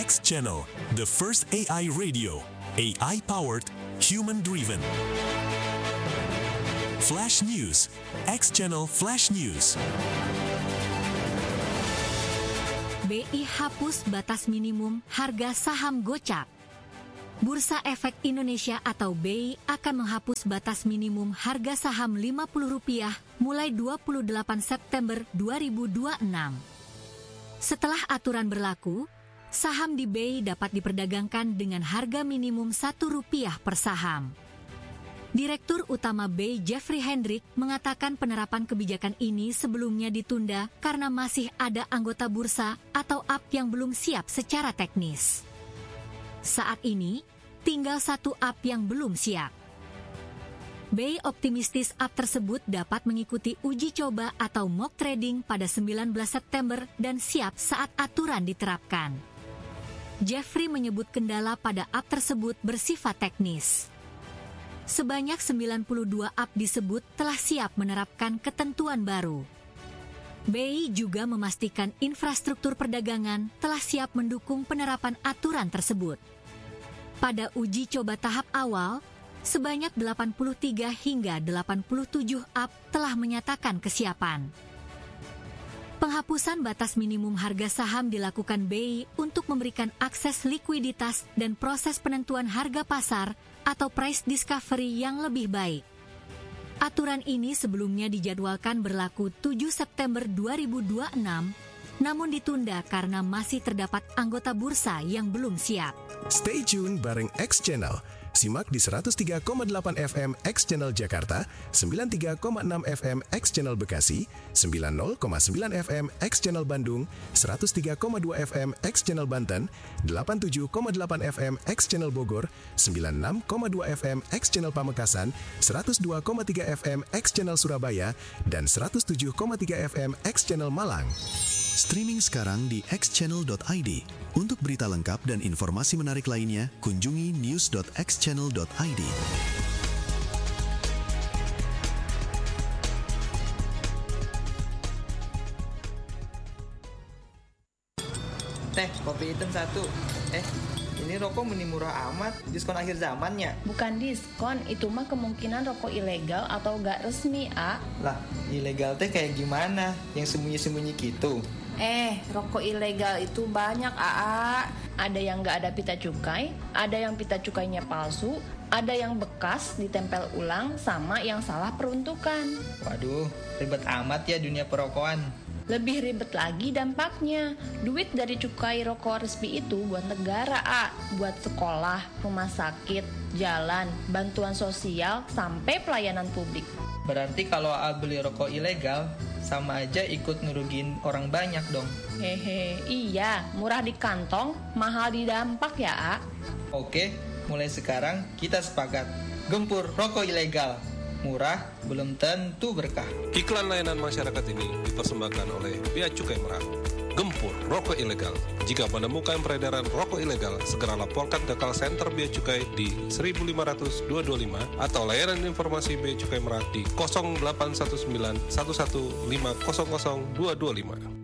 X Channel, the first AI radio, AI-powered, human-driven. Flash News, X Channel Flash News. BI hapus batas minimum harga saham gocap. Bursa Efek Indonesia atau BI akan menghapus batas minimum harga saham Rp50 mulai 28 September 2026. Setelah aturan berlaku, saham di BI dapat diperdagangkan dengan harga minimum Rp1 per saham. Direktur Utama BI Jeffrey Hendrick mengatakan penerapan kebijakan ini sebelumnya ditunda karena masih ada anggota bursa atau AP yang belum siap secara teknis. Saat ini, tinggal satu AP yang belum siap. BI optimistis AP tersebut dapat mengikuti uji coba atau mock trading pada 19 September dan siap saat aturan diterapkan. Jeffrey menyebut kendala pada AP tersebut bersifat teknis. Sebanyak 92 AP disebut telah siap menerapkan ketentuan baru. BI juga memastikan infrastruktur perdagangan telah siap mendukung penerapan aturan tersebut. Pada uji coba tahap awal, sebanyak 83 hingga 87 AP telah menyatakan kesiapan. Penghapusan batas minimum harga saham dilakukan BI untuk memberikan akses likuiditas dan proses penentuan harga pasar atau price discovery yang lebih baik. Aturan ini sebelumnya dijadwalkan berlaku 7 September 2026, namun ditunda karena masih terdapat anggota bursa yang belum siap. Stay tune bareng X Channel. Simak di 103,8 FM X Channel Jakarta, 93,6 FM X Channel Bekasi, 90,9 FM X Channel Bandung, 103,2 FM X Channel Banten, 87,8 FM X Channel Bogor, 96,2 FM X Channel Pamekasan, 102,3 FM X Channel Surabaya, dan 107,3 FM X Channel Malang. Streaming sekarang di xchannel.id. Untuk berita lengkap dan informasi menarik lainnya, kunjungi news.xchannel.id. Teh, kopi hitam 1. Ini rokok meni murah amat, diskon akhir zamannya. Bukan diskon, itu mah kemungkinan rokok ilegal atau gak resmi, A. Lah, ilegal teh kayak gimana? Yang sembunyi-sembunyi gitu? Rokok ilegal itu banyak, AA. Ada yang gak ada pita cukai, ada yang pita cukainya palsu, ada yang bekas ditempel ulang, sama yang salah peruntukan. Waduh, ribet amat ya dunia perrokoan. Lebih ribet lagi dampaknya. Duit dari cukai rokok resmi itu buat negara, A. Buat sekolah, rumah sakit, jalan, bantuan sosial, sampai pelayanan publik. Berarti kalau A beli rokok ilegal, sama aja ikut ngerugiin orang banyak dong. Iya, murah di kantong, mahal di dampak ya, A. Oke, mulai sekarang kita sepakat. Gempur rokok ilegal. Murah, belum tentu berkah. Iklan layanan masyarakat ini dipersembahkan oleh Bea Cukai Merah. Gempur rokok ilegal. Jika menemukan peredaran rokok ilegal, segera laporkan ke call center Bea Cukai di 1500225 atau layanan informasi Bea Cukai Merah di 0819 11500225.